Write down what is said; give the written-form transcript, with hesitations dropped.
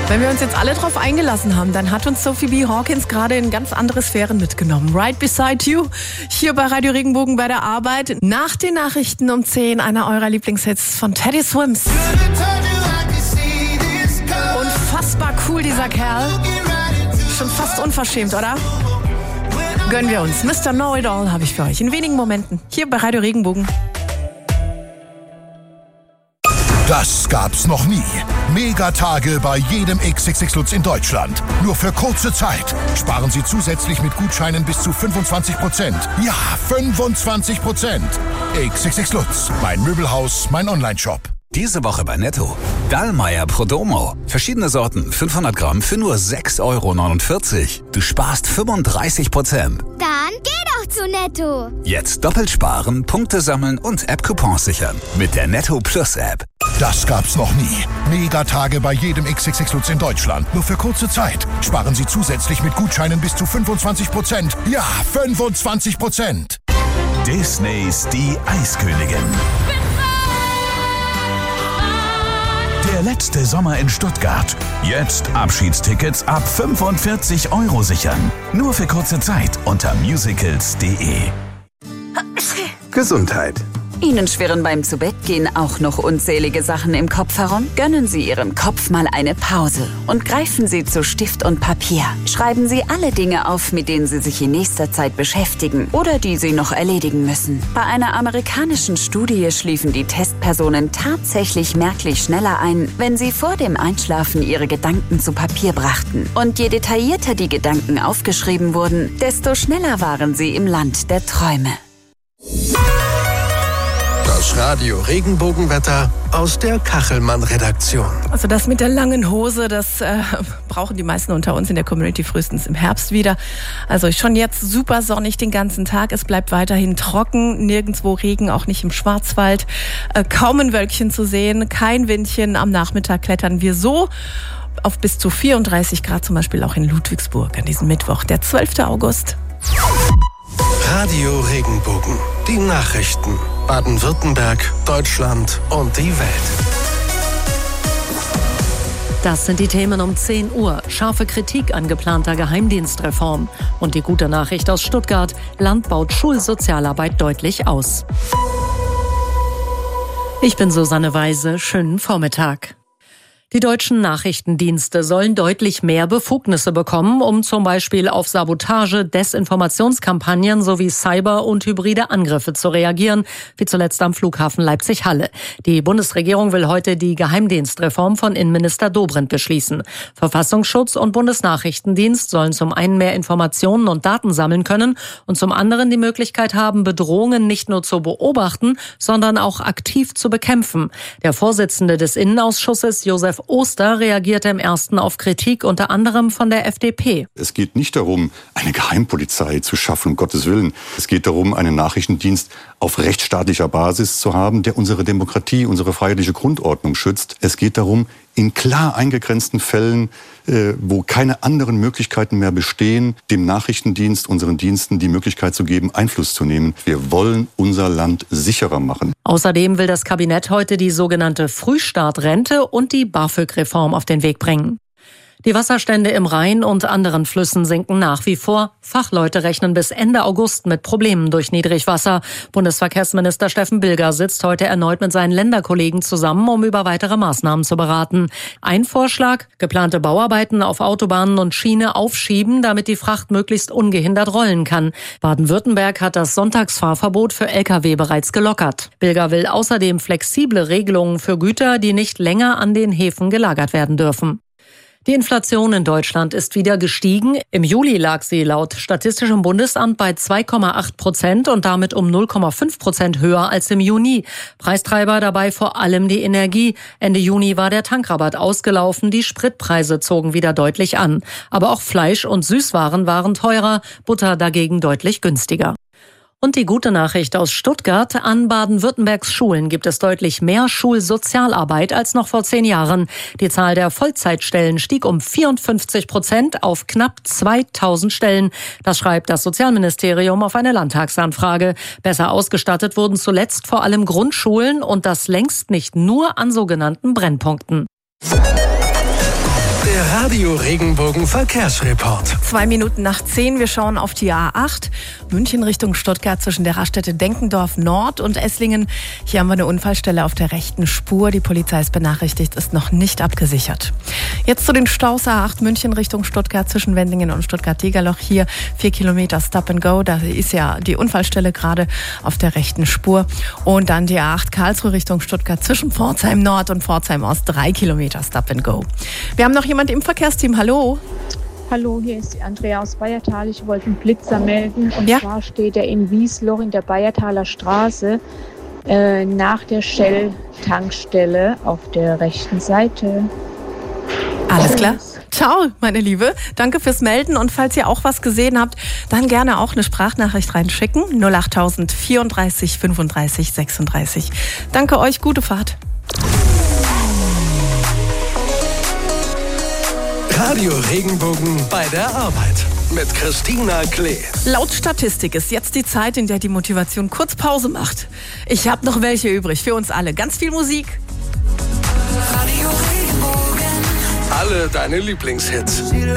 Wenn wir uns jetzt alle drauf eingelassen haben, dann hat uns Sophie B. Hawkins gerade in ganz andere Sphären mitgenommen. Right Beside You, hier bei Radio Regenbogen bei der Arbeit. Nach den Nachrichten um 10, einer eurer Lieblingshits von Teddy Swims. Unfassbar cool, dieser Kerl. Schon fast unverschämt, oder? Gönnen wir uns. Mr. Know-It-All habe ich für euch in wenigen Momenten. Hier bei Radio Regenbogen. Das gab's noch nie. Megatage bei jedem XXX Lutz in Deutschland. Nur für kurze Zeit. Sparen Sie zusätzlich mit Gutscheinen bis zu 25%. Ja, 25%. XXX Lutz. Mein Möbelhaus, mein Onlineshop. Diese Woche bei Netto. Dallmayr Prodomo. Verschiedene Sorten, 500 Gramm für nur 6,49 Euro. Du sparst 35%. Dann geh doch zu Netto. Jetzt doppelt sparen, Punkte sammeln und App-Coupons sichern. Mit der Netto Plus App. Das gab's noch nie. Megatage bei jedem XXX Lutz in Deutschland. Nur für kurze Zeit. Sparen Sie zusätzlich mit Gutscheinen bis zu 25%. Ja, 25%. Disneys Die Eiskönigin. Der letzte Sommer in Stuttgart. Jetzt Abschiedstickets ab 45 Euro sichern. Nur für kurze Zeit unter musicals.de. Gesundheit. Ihnen schwirren beim Zubettgehen auch noch unzählige Sachen im Kopf herum? Gönnen Sie Ihrem Kopf mal eine Pause und greifen Sie zu Stift und Papier. Schreiben Sie alle Dinge auf, mit denen Sie sich in nächster Zeit beschäftigen oder die Sie noch erledigen müssen. Bei einer amerikanischen Studie schliefen die Testpersonen tatsächlich merklich schneller ein, wenn sie vor dem Einschlafen ihre Gedanken zu Papier brachten. Und je detaillierter die Gedanken aufgeschrieben wurden, desto schneller waren sie im Land der Träume. Das Radio Regenbogenwetter aus der Kachelmann-Redaktion. Also das mit der langen Hose, das brauchen die meisten unter uns in der Community frühestens im Herbst wieder. Also schon jetzt super sonnig den ganzen Tag. Es bleibt weiterhin trocken, nirgendwo Regen, auch nicht im Schwarzwald. Kaum ein Wölkchen zu sehen, kein Windchen. Am Nachmittag klettern wir so auf bis zu 34 Grad, zum Beispiel auch in Ludwigsburg an diesem Mittwoch, der 12. August. Radio Regenbogen. Die Nachrichten. Baden-Württemberg, Deutschland und die Welt. Das sind die Themen um 10 Uhr. Scharfe Kritik an geplanter Geheimdienstreform. Und die gute Nachricht aus Stuttgart. Land baut Schulsozialarbeit deutlich aus. Ich bin Susanne Weise. Schönen Vormittag. Die deutschen Nachrichtendienste sollen deutlich mehr Befugnisse bekommen, um zum Beispiel auf Sabotage, Desinformationskampagnen sowie Cyber- und hybride Angriffe zu reagieren, wie zuletzt am Flughafen Leipzig-Halle. Die Bundesregierung will heute die Geheimdienstreform von Innenminister Dobrindt beschließen. Verfassungsschutz und Bundesnachrichtendienst sollen zum einen mehr Informationen und Daten sammeln können und zum anderen die Möglichkeit haben, Bedrohungen nicht nur zu beobachten, sondern auch aktiv zu bekämpfen. Der Vorsitzende des Innenausschusses, Josef Oster, reagierte im ersten auf Kritik unter anderem von der FDP. Es geht nicht darum, eine Geheimpolizei zu schaffen, um Gottes Willen. Es geht darum, einen Nachrichtendienst auf rechtsstaatlicher Basis zu haben, der unsere Demokratie, unsere freiheitliche Grundordnung schützt. Es geht darum, in klar eingegrenzten Fällen, wo keine anderen Möglichkeiten mehr bestehen, dem Nachrichtendienst, unseren Diensten die Möglichkeit zu geben, Einfluss zu nehmen. Wir wollen unser Land sicherer machen. Außerdem will das Kabinett heute die sogenannte Frühstartrente und die BAföG-Reform auf den Weg bringen. Die Wasserstände im Rhein und anderen Flüssen sinken nach wie vor. Fachleute rechnen bis Ende August mit Problemen durch Niedrigwasser. Bundesverkehrsminister Steffen Bilger sitzt heute erneut mit seinen Länderkollegen zusammen, um über weitere Maßnahmen zu beraten. Ein Vorschlag: geplante Bauarbeiten auf Autobahnen und Schiene aufschieben, damit die Fracht möglichst ungehindert rollen kann. Baden-Württemberg hat das Sonntagsfahrverbot für Lkw bereits gelockert. Bilger will außerdem flexible Regelungen für Güter, die nicht länger an den Häfen gelagert werden dürfen. Die Inflation in Deutschland ist wieder gestiegen. Im Juli lag sie laut Statistischem Bundesamt bei 2,8% und damit um 0,5% höher als im Juni. Preistreiber dabei vor allem die Energie. Ende Juni war der Tankrabatt ausgelaufen, die Spritpreise zogen wieder deutlich an. Aber auch Fleisch und Süßwaren waren teurer, Butter dagegen deutlich günstiger. Und die gute Nachricht aus Stuttgart: an Baden-Württembergs Schulen gibt es deutlich mehr Schulsozialarbeit als noch vor 10 Jahren. Die Zahl der Vollzeitstellen stieg um 54% auf knapp 2000 Stellen. Das schreibt das Sozialministerium auf eine Landtagsanfrage. Besser ausgestattet wurden zuletzt vor allem Grundschulen und das längst nicht nur an sogenannten Brennpunkten. Der Radio Regenbogen Verkehrsreport. 2 Minuten nach 10. Wir schauen auf die A8. München Richtung Stuttgart zwischen der Raststätte Denkendorf Nord und Esslingen. Hier haben wir eine Unfallstelle auf der rechten Spur. Die Polizei ist benachrichtigt, ist noch nicht abgesichert. Jetzt zu den Staus A8 München Richtung Stuttgart zwischen Wendlingen und Stuttgart-Degerloch. Hier 4 Kilometer Stop and Go. Da ist ja die Unfallstelle gerade auf der rechten Spur. Und dann die A8 Karlsruhe Richtung Stuttgart zwischen Pforzheim Nord und Pforzheim Ost. 3 Kilometer Stop and Go. Wir haben noch jemand im Verkehrsteam. Hallo. Hallo, hier ist die Andrea aus Bayertal. Ich wollte einen Blitzer melden. Und zwar steht er in Wiesloch in der Bayertaler Straße nach der Shell-Tankstelle auf der rechten Seite. Alles klar. Ciao, meine Liebe. Danke fürs Melden. Und falls ihr auch was gesehen habt, dann gerne auch eine Sprachnachricht reinschicken. 08000 34 35 36. Danke euch. Gute Fahrt. Radio Regenbogen bei der Arbeit mit Christina Klee. Laut Statistik ist jetzt die Zeit, in der die Motivation kurz Pause macht. Ich habe noch welche übrig für uns alle. Ganz viel Musik. Radio Regenbogen. Alle deine Lieblingshits.